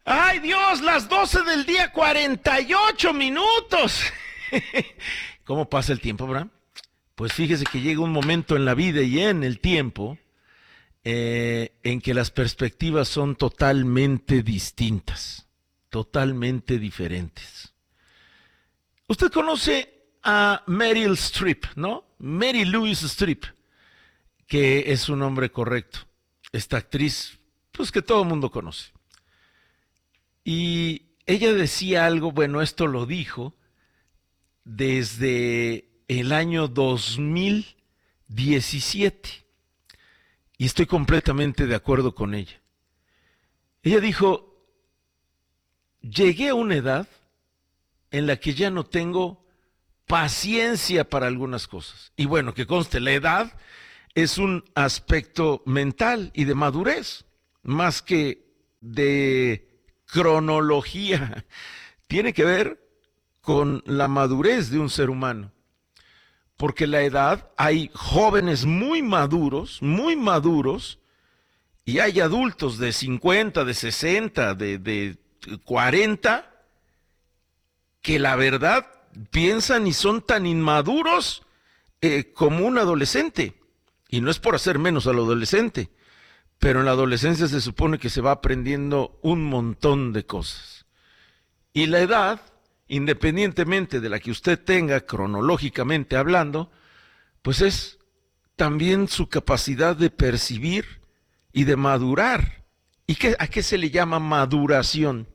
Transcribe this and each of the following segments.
¡Ay, Dios! Las 12 del día, 48 minutos. ¿Cómo pasa el tiempo, Abraham? Pues fíjese que llega un momento en la vida y en el tiempo en que las perspectivas son totalmente distintas, totalmente diferentes. Usted conoce a Meryl Streep, ¿no? Mary Louise Streep, que es su nombre correcto. Esta actriz, pues que todo el mundo conoce. Y ella decía algo, bueno, esto lo dijo desde el año 2017. Y estoy completamente de acuerdo con ella. Ella dijo, llegué a una edad en la que ya no tengo paciencia para algunas cosas. Y bueno, que conste, la edad es un aspecto mental y de madurez, más que de cronología. Tiene que ver con la madurez de un ser humano. Porque la edad, hay jóvenes muy maduros, y hay adultos de 50, de 60, de 40, que la verdad piensan y son tan inmaduros como un adolescente. Y no es por hacer menos al adolescente, pero en la adolescencia se supone que se va aprendiendo un montón de cosas. Y la edad, independientemente de la que usted tenga cronológicamente hablando, pues es también su capacidad de percibir y de madurar. ¿Y a qué se le llama maduración?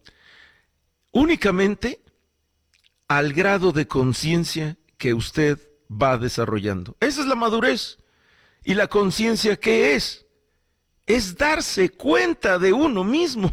Únicamente al grado de conciencia que usted va desarrollando. Esa es la madurez. ¿Y la conciencia qué es? Es darse cuenta de uno mismo.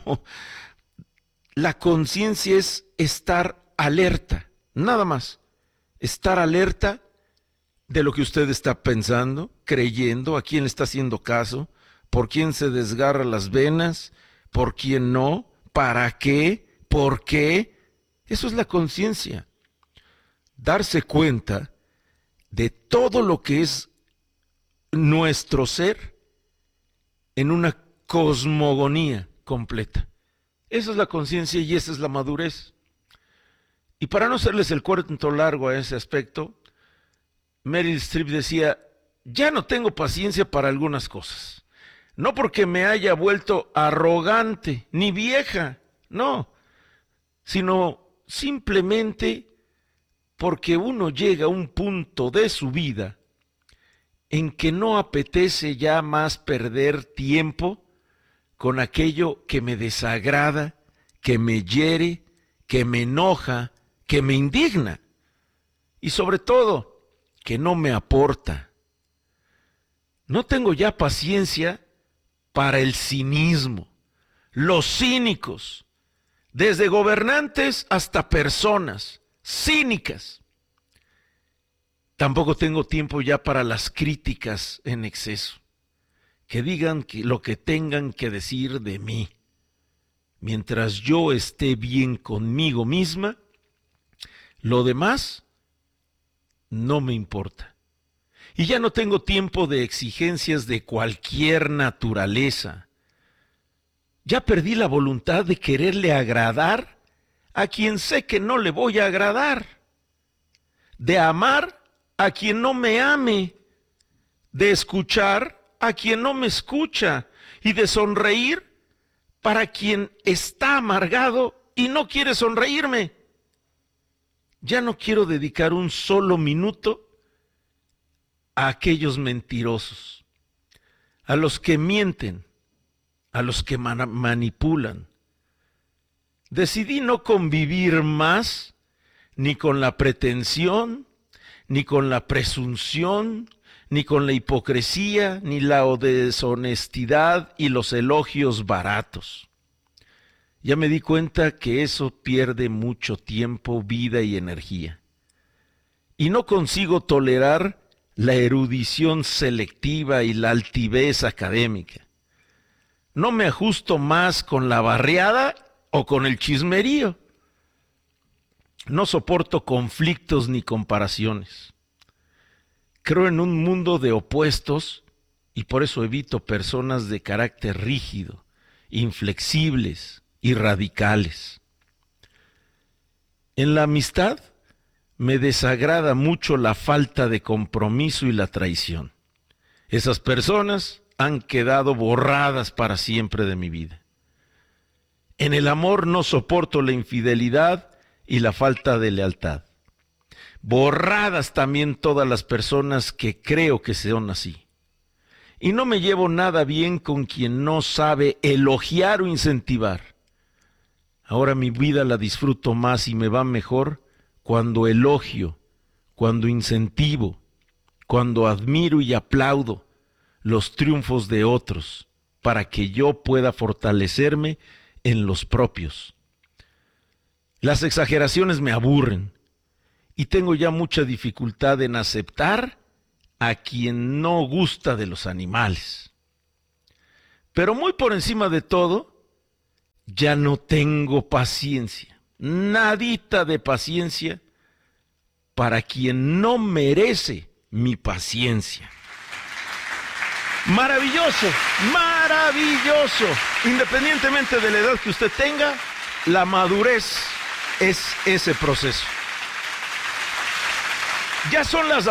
La conciencia es estar alerta, nada más. Estar alerta de lo que usted está pensando, creyendo, a quién le está haciendo caso, por quién se desgarra las venas, por quién no, para qué, por qué. Eso es la conciencia. Darse cuenta de todo lo que es nuestro ser en una cosmogonía completa. Esa es la conciencia y esa es la madurez. Y para no hacerles el cuento largo a ese aspecto, Meryl Streep decía, ya no tengo paciencia para algunas cosas. No porque me haya vuelto arrogante, ni vieja, no, sino simplemente porque uno llega a un punto de su vida en que no apetece ya más perder tiempo con aquello que me desagrada, que me hiere, que me enoja, que me indigna y sobre todo que no me aporta. No tengo ya paciencia para el cinismo, los cínicos, desde gobernantes hasta personas cínicas. Tampoco tengo tiempo ya para las críticas en exceso, que digan lo que tengan que decir de mí. Mientras yo esté bien conmigo misma, lo demás no me importa. Y ya no tengo tiempo de exigencias de cualquier naturaleza. Ya perdí la voluntad de quererle agradar a quien sé que no le voy a agradar. De amar a quien no me ame. De escuchar a quien no me escucha. Y de sonreír para quien está amargado y no quiere sonreírme. Ya no quiero dedicar un solo minuto a aquellos mentirosos, a los que mienten, a los que manipulan. Decidí no convivir más ni con la pretensión, ni con la presunción, ni con la hipocresía, ni la deshonestidad y los elogios baratos. Ya me di cuenta que eso pierde mucho tiempo, vida y energía. Y no consigo tolerar la erudición selectiva y la altivez académica. No me ajusto más con la barriada o con el chismerío. No soporto conflictos ni comparaciones. Creo en un mundo de opuestos y por eso evito personas de carácter rígido, inflexibles, y radicales. En la amistad me desagrada mucho la falta de compromiso y la traición. Esas personas han quedado borradas para siempre de mi vida. En el amor no soporto la infidelidad y la falta de lealtad. Borradas también todas las personas que creo que son así. Y no me llevo nada bien con quien no sabe elogiar o incentivar. Ahora mi vida la disfruto más y me va mejor cuando elogio, cuando incentivo, cuando admiro y aplaudo los triunfos de otros, para que yo pueda fortalecerme en los propios. Las exageraciones me aburren y tengo ya mucha dificultad en aceptar a quien no gusta de los animales. Pero muy por encima de todo, ya no tengo paciencia, nadita de paciencia para quien no merece mi paciencia. Maravilloso, maravilloso. Independientemente de la edad que usted tenga, la madurez es ese proceso. Ya son las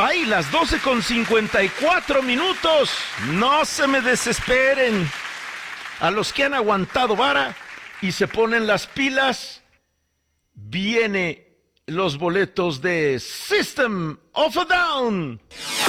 12:54. No se me desesperen. A los que han aguantado vara y se ponen las pilas, viene los boletos de System of a Down.